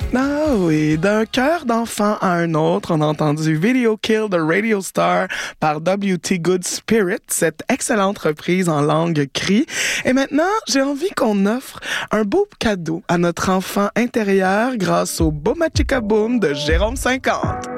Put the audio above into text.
Ah oui, d'un cœur d'enfant à un autre, on a entendu Video Kill the Radio Star par W.T. Good Spirit, cette excellente reprise en langue cri. Et maintenant, j'ai envie qu'on offre un beau cadeau à notre enfant intérieur grâce au Boom Chica Boom de Jérôme 50.